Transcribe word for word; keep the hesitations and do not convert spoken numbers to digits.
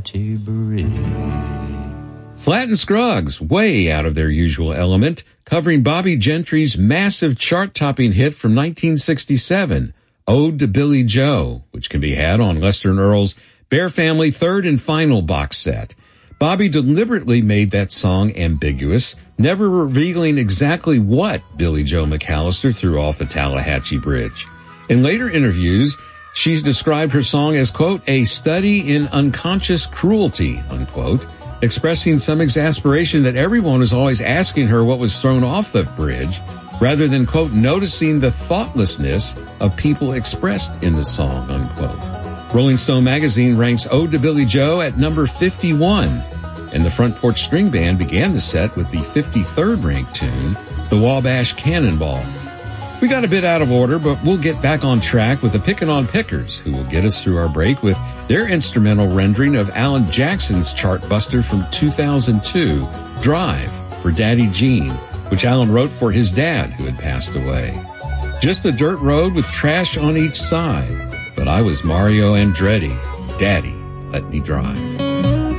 Tallahatchie Bridge. Flatt and Scruggs, way out of their usual element, covering Bobby Gentry's massive chart-topping hit from nineteen sixty-seven, Ode to Billy Joe, which can be had on Lester and Earl's Bear Family third and final box set. Bobby deliberately made that song ambiguous, never revealing exactly what Billy Joe McAllister threw off the Tallahatchie Bridge. In later interviews, she's described her song as, quote, a study in unconscious cruelty, unquote, expressing some exasperation that everyone was always asking her what was thrown off the bridge, rather than, quote, noticing the thoughtlessness of people expressed in the song, unquote. Rolling Stone magazine ranks Ode to Billy Joe at number fifty-one, and the Front Porch String Band began the set with the fifty-third ranked tune, The Wabash Cannonball. We got a bit out of order, but we'll get back on track with the Pickin' on Pickers, who will get us through our break with their instrumental rendering of Alan Jackson's chart buster from two thousand two, Drive for Daddy Gene, which Alan wrote for his dad, who had passed away. Just a dirt road with trash on each side, but I was Mario Andretti. Daddy, let me drive.